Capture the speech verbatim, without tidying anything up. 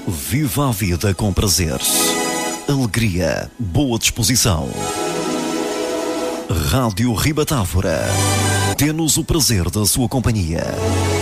Viva a vida com prazer, alegria, boa disposição. Rádio Ribatávora. Tê-nos o prazer da sua companhia.